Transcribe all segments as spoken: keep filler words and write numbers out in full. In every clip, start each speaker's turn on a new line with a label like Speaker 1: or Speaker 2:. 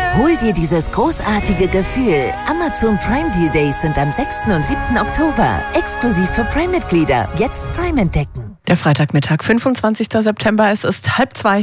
Speaker 1: Hol dir dieses großartige Gefühl. Amazon Prime Deal Days sind am sechsten und siebten Oktober. Exklusiv für Prime-Mitglieder. Jetzt Prime entdecken.
Speaker 2: Der Freitagmittag, fünfundzwanzigster September. Es ist halb zwei.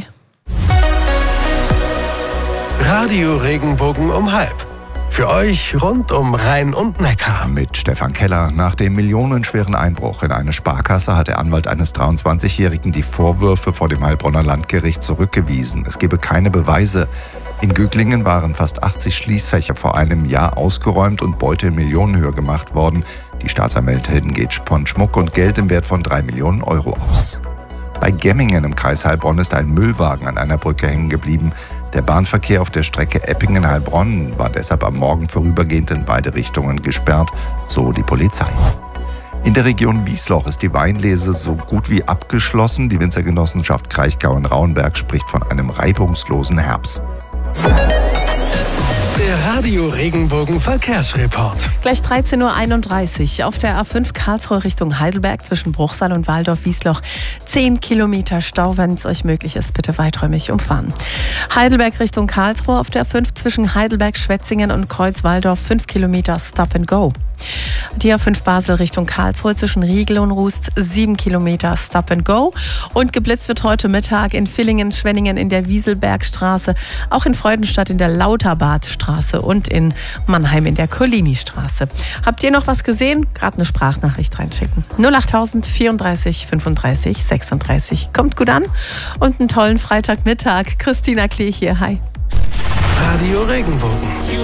Speaker 3: Radio Regenbogen um halb. Für euch rund um Rhein und Neckar.
Speaker 4: Mit Stefan Keller. Nach dem millionenschweren Einbruch in eine Sparkasse hat der Anwalt eines dreiundzwanzigjährigen die Vorwürfe vor dem Heilbronner Landgericht zurückgewiesen. Es gebe keine Beweise. In Güglingen waren fast achtzig Schließfächer vor einem Jahr ausgeräumt und Beute in Millionenhöhe gemacht worden. Die Staatsanwältin geht von Schmuck und Geld im Wert von drei Millionen Euro aus. Bei Gemmingen im Kreis Heilbronn ist ein Müllwagen an einer Brücke hängen geblieben. Der Bahnverkehr auf der Strecke Eppingen-Heilbronn war deshalb am Morgen vorübergehend in beide Richtungen gesperrt, so die Polizei. In der Region Wiesloch ist die Weinlese so gut wie abgeschlossen. Die Winzergenossenschaft Kraichgau in Rauenberg spricht von einem reibungslosen Herbst.
Speaker 3: Der Radio Regenbogen Verkehrsreport.
Speaker 2: Gleich dreizehn Uhr einunddreißig auf der A fünf Karlsruhe Richtung Heidelberg zwischen Bruchsal und Waldorf-Wiesloch. zehn Kilometer Stau, wenn es euch möglich ist, bitte weiträumig umfahren. Heidelberg Richtung Karlsruhe auf der A fünf zwischen Heidelberg, Schwetzingen und Kreuz-Waldorf. fünf Kilometer Stop and Go. Die A fünf Basel Richtung Karlsruhe zwischen Riegel und Rust, sieben Kilometer Stop and Go. Und geblitzt wird heute Mittag in Villingen, Schwenningen in der Wieselbergstraße, auch in Freudenstadt in der Lauterbadstraße und in Mannheim in der Collini-Straße. Habt ihr noch was gesehen? Gerade eine Sprachnachricht reinschicken. null achttausend vierunddreißig fünfunddreißig sechsunddreißig. Kommt gut an und einen tollen Freitagmittag. Christina Klee hier. Hi.
Speaker 3: Radio Regenbogen.